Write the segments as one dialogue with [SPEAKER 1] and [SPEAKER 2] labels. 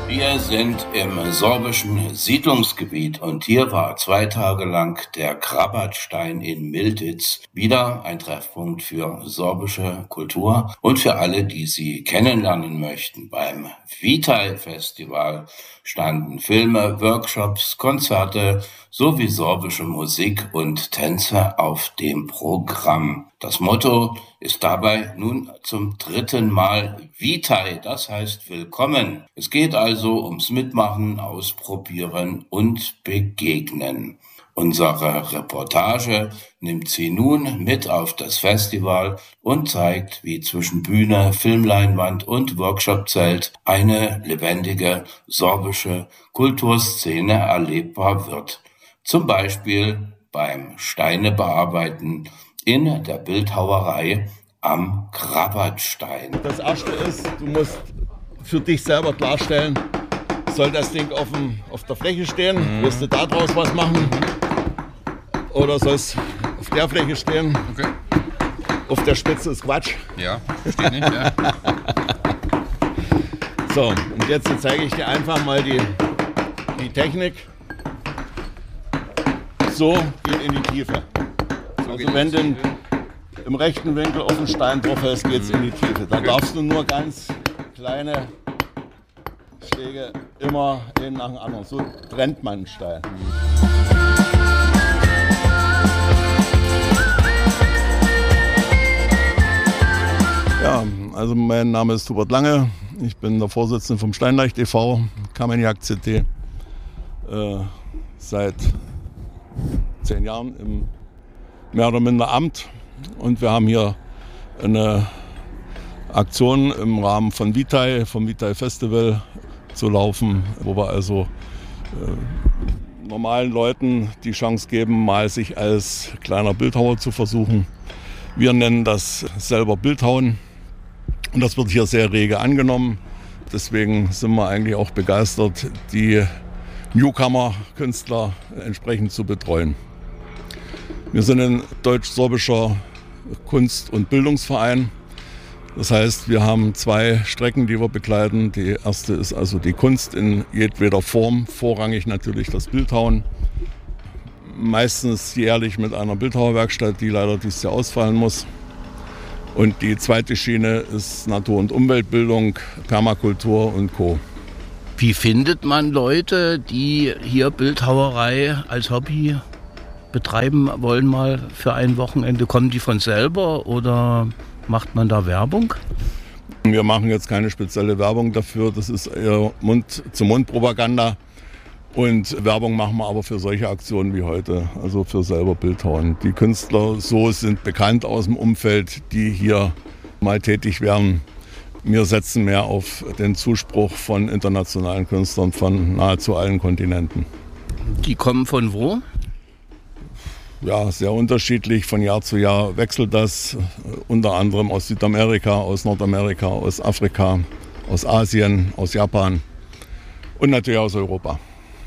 [SPEAKER 1] Wir sind im sorbischen Siedlungsgebiet und hier war 2 Tage lang der Krabatstein in Miltitz wieder ein Treffpunkt für sorbische Kultur und für alle, die sie kennenlernen möchten. Beim Vitai-Festival standen Filme, Workshops, Konzerte sowie sorbische Musik und Tänze auf dem Programm. Das Motto ist dabei nun zum 3. Mal Vitai, das heißt willkommen. Es geht also ums Mitmachen, Ausprobieren und Begegnen. Unsere Reportage nimmt Sie nun mit auf das Festival und zeigt, wie zwischen Bühne, Filmleinwand und Workshopzelt eine lebendige sorbische Kulturszene erlebbar wird. Zum Beispiel beim Steinebearbeiten in der Bildhauerei am Krabatstein.
[SPEAKER 2] Das erste ist, du musst für dich selber klarstellen, soll das Ding auf der Fläche stehen? Willst du da draus was machen? Oder soll es auf der Fläche stehen?
[SPEAKER 3] Okay.
[SPEAKER 2] Auf der Spitze ist Quatsch.
[SPEAKER 3] Ja, verstehe nicht, ja.
[SPEAKER 2] So, und jetzt zeige ich dir einfach mal die Technik. So geht in die Tiefe. Also wenn du im rechten Winkel auf den Stein drauf hältst, geht es in die Tiefe. Dann darfst du nur ganz kleine Schläge immer einen nach dem anderen. So trennt man einen Stein. Ja, also mein Name ist Hubert Lange. Ich bin der Vorsitzende vom Steinleicht e.V., Carmagnac CT, seit 10 Jahren im mehr oder minder Amt. Und wir haben hier eine Aktion im Rahmen von Vitai, vom Vitai Festival zu laufen, wo wir also normalen Leuten die Chance geben, mal sich als kleiner Bildhauer zu versuchen. Wir nennen das selber Bildhauen und das wird hier sehr rege angenommen. Deswegen sind wir eigentlich auch begeistert, die Newcomer-Künstler entsprechend zu betreuen. Wir sind ein deutsch-sorbischer Kunst- und Bildungsverein. Das heißt, wir haben 2 Strecken, die wir begleiten. Die erste ist also die Kunst in jedweder Form, vorrangig natürlich das Bildhauen. Meistens jährlich mit einer Bildhauerwerkstatt, die leider dieses Jahr ausfallen muss. Und die zweite Schiene ist Natur- und Umweltbildung, Permakultur und Co.
[SPEAKER 1] Wie findet man Leute, die hier Bildhauerei als Hobby betreiben wollen, mal für ein Wochenende? Kommen die von selber oder macht man da Werbung?
[SPEAKER 2] Wir machen jetzt keine spezielle Werbung dafür, das ist eher Mund-zu-Mund-Propaganda. Und Werbung machen wir aber für solche Aktionen wie heute, also für selber Bildhauen. Die Künstler so sind bekannt aus dem Umfeld, die hier mal tätig werden. Wir setzen mehr auf den Zuspruch von internationalen Künstlern von nahezu allen Kontinenten.
[SPEAKER 1] Die kommen von wo?
[SPEAKER 2] Ja, sehr unterschiedlich. Von Jahr zu Jahr wechselt das. Unter anderem aus Südamerika, aus Nordamerika, aus Afrika, aus Asien, aus Japan und natürlich aus Europa.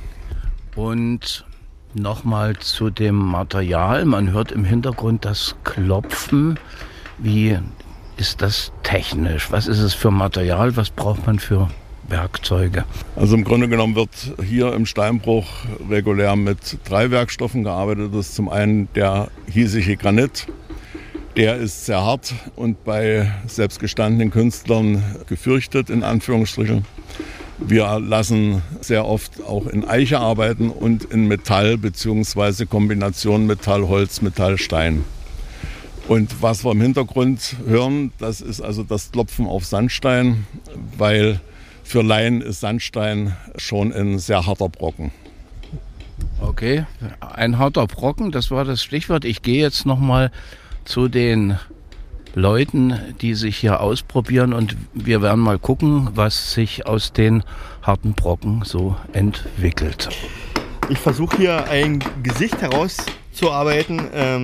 [SPEAKER 1] Und nochmal zu dem Material. Man hört im Hintergrund das Klopfen. Wie ist das technisch? Was ist es für Material? Was braucht man für Werkzeuge?
[SPEAKER 2] Also im Grunde genommen wird hier im Steinbruch regulär mit 3 Werkstoffen gearbeitet. Das ist zum einen der hiesige Granit. Der ist sehr hart und bei selbstgestandenen Künstlern gefürchtet, in Anführungsstrichen. Wir lassen sehr oft auch in Eiche arbeiten und in Metall bzw. Kombination Metall, Holz, Metall, Stein. Und was wir im Hintergrund hören, das ist also das Klopfen auf Sandstein, weil für Laien ist Sandstein schon ein sehr harter Brocken.
[SPEAKER 1] Okay, ein harter Brocken, das war das Stichwort. Ich gehe jetzt nochmal zu den Leuten, die sich hier ausprobieren und wir werden mal gucken, was sich aus den harten Brocken so entwickelt.
[SPEAKER 4] Ich versuche hier ein Gesicht herauszuarbeiten,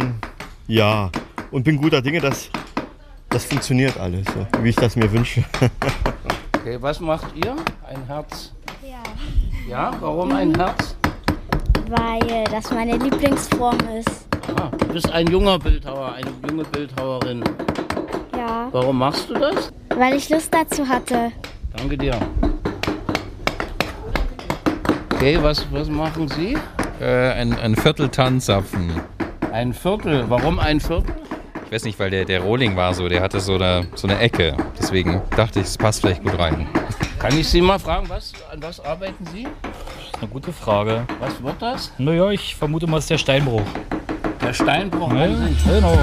[SPEAKER 4] und bin guter Dinge, dass das funktioniert alles, so, wie ich das mir wünsche.
[SPEAKER 1] Okay, was macht ihr? Ein Herz?
[SPEAKER 5] Ja,
[SPEAKER 1] Ja, warum ein Herz?
[SPEAKER 5] weil das meine Lieblingsform ist.
[SPEAKER 1] Ah, du bist ein junger Bildhauer, eine junge Bildhauerin.
[SPEAKER 5] Ja,
[SPEAKER 1] Warum machst du das?
[SPEAKER 5] weil ich Lust dazu hatte.
[SPEAKER 1] Danke dir. Okay, was machen Sie?
[SPEAKER 3] Ein Viertel Tannenzapfen.
[SPEAKER 1] Ein Viertel. Warum ein Viertel?
[SPEAKER 3] Ich weiß nicht, weil der Rohling war so, der hatte so eine Ecke. Deswegen dachte ich, es passt vielleicht gut rein.
[SPEAKER 1] Kann ich Sie mal fragen, an was arbeiten Sie?
[SPEAKER 6] Das ist eine gute Frage.
[SPEAKER 1] Was wird das?
[SPEAKER 6] Naja, ich vermute mal, es ist der Steinbruch.
[SPEAKER 1] Der Steinbruch
[SPEAKER 6] Ja,
[SPEAKER 1] an sich.
[SPEAKER 6] genau.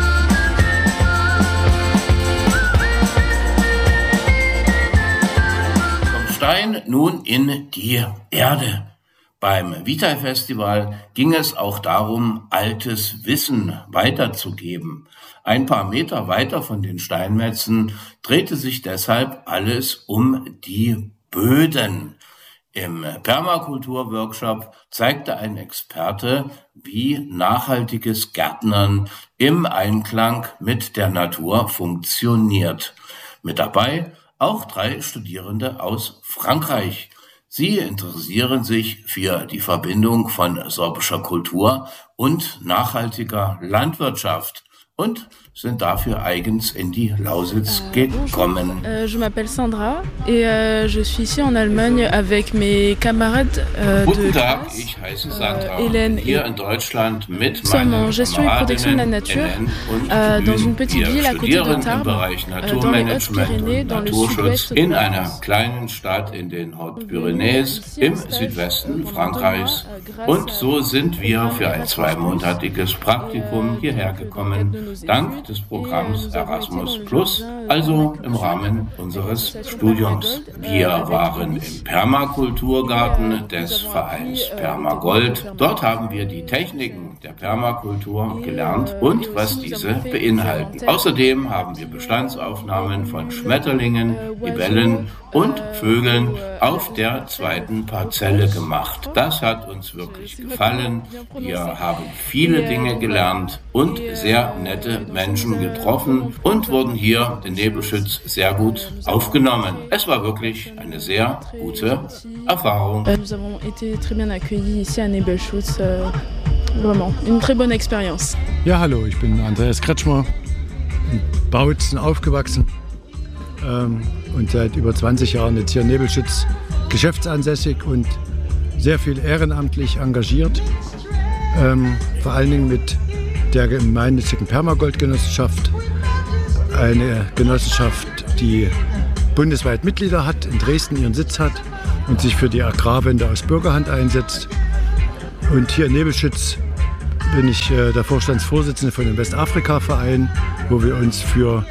[SPEAKER 1] Vom Stein nun in die Erde. Beim Vitae-Festival ging es auch darum, altes Wissen weiterzugeben. Ein paar Meter weiter von den Steinmetzen drehte sich deshalb alles um die Böden. Im Permakultur-Workshop zeigte ein Experte, wie nachhaltiges Gärtnern im Einklang mit der Natur funktioniert. Mit dabei auch 3 Studierende aus Frankreich. Sie interessieren sich für die Verbindung von sorbischer Kultur und nachhaltiger Landwirtschaft und sind dafür eigens in die Lausitz gekommen.
[SPEAKER 7] Je m'appelle Sandra et je suis ici en Allemagne avec mes camarades
[SPEAKER 1] Guten
[SPEAKER 7] de
[SPEAKER 1] Tag,
[SPEAKER 7] classe.
[SPEAKER 1] ich heiße Sandra.
[SPEAKER 7] Hélène
[SPEAKER 1] Hier
[SPEAKER 7] et
[SPEAKER 1] in Deutschland mit
[SPEAKER 7] sommes en
[SPEAKER 1] meinen
[SPEAKER 7] gestion et protection de la
[SPEAKER 1] Kameradinnen
[SPEAKER 7] nature
[SPEAKER 1] Hélène und
[SPEAKER 7] dans une
[SPEAKER 1] Grün.
[SPEAKER 7] petite
[SPEAKER 1] Wir
[SPEAKER 7] ville à côté
[SPEAKER 1] studieren im
[SPEAKER 7] d'Ottarbes,
[SPEAKER 1] Bereich
[SPEAKER 7] dans les
[SPEAKER 1] Naturmanagement
[SPEAKER 7] Hautes-Pyrénées,
[SPEAKER 1] und
[SPEAKER 7] dans le
[SPEAKER 1] Naturschutz
[SPEAKER 7] sud-ouest de
[SPEAKER 1] in
[SPEAKER 7] la
[SPEAKER 1] einer
[SPEAKER 7] France.
[SPEAKER 1] kleinen Stadt in den Hautes-Pyrénées im Südwesten Frankreichs. Und so sind wir für ein 2-monatiges Praktikum hierher gekommen, dank des Programms Erasmus Plus, also im Rahmen unseres Studiums. Wir waren im Permakulturgarten des Vereins Permagold. Dort haben wir die Techniken der Permakultur gelernt und was diese beinhalten. Außerdem haben wir Bestandsaufnahmen von Schmetterlingen, Libellen und Vögeln auf der 2. Parzelle gemacht. Das hat uns wirklich gefallen. Wir haben viele Dinge gelernt und sehr nette Menschen getroffen und wurden hier in Nebelschütz sehr gut aufgenommen. Es war wirklich eine sehr gute Erfahrung.
[SPEAKER 7] Nous avons été très bien accueillis ici à Nebelschutz. Vraiment, une très bonne expérience.
[SPEAKER 8] Ja, hallo, ich bin Andreas Kretschmer, in Bautzen aufgewachsen und seit über 20 Jahren jetzt hier in Nebelschütz geschäftsansässig und sehr viel ehrenamtlich engagiert. Vor allen Dingen mit der gemeinnützigen Permagold-Genossenschaft, eine Genossenschaft, die bundesweit Mitglieder hat, in Dresden ihren Sitz hat und sich für die Agrarwende aus Bürgerhand einsetzt. Und hier in Nebelschütz bin ich der Vorstandsvorsitzende von dem Westafrika-Verein, wo wir uns für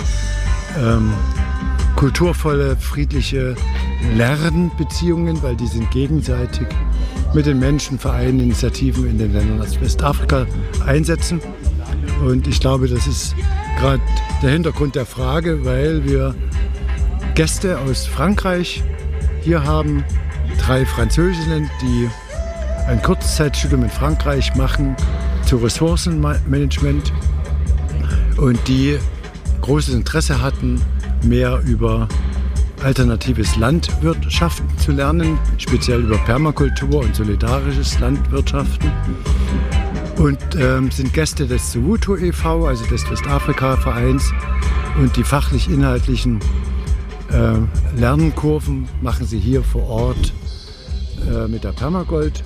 [SPEAKER 8] kulturvolle, friedliche Lernbeziehungen, weil die sind gegenseitig, mit den Menschen, Vereinen, Initiativen in den Ländern aus Westafrika einsetzen. Und ich glaube, das ist gerade der Hintergrund der Frage, weil wir Gäste aus Frankreich hier haben, 3 Französinnen, die ein Kurzzeitstudium in Frankreich machen zu Ressourcenmanagement und die großes Interesse hatten, mehr über alternatives Landwirtschaften zu lernen, speziell über Permakultur und solidarisches Landwirtschaften. Und sind Gäste des Soweto e.V., also des Westafrika-Vereins. Und die fachlich-inhaltlichen Lernkurven machen sie hier vor Ort mit der Permagold.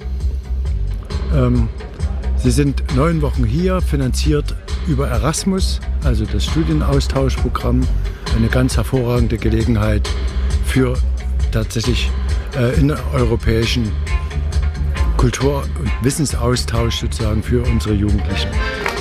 [SPEAKER 8] Sie sind 9 Wochen hier, finanziert über Erasmus, also das Studienaustauschprogramm. Eine ganz hervorragende Gelegenheit für tatsächlich innereuropäischen Kultur- und Wissensaustausch sozusagen für unsere Jugendlichen.